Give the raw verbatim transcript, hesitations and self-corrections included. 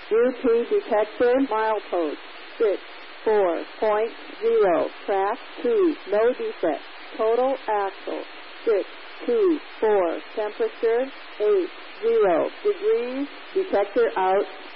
U P detector, milepost, six, four point zero, track two, no defect, total axle, six, two, four, temperature, eight, zero degrees, detector out,